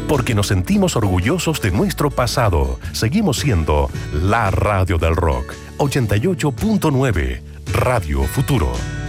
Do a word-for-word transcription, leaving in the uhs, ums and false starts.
porque nos sentimos orgullosos de nuestro pasado. Seguimos siendo la radio del rock. ochenta y ocho punto nueve, Radio Futuro.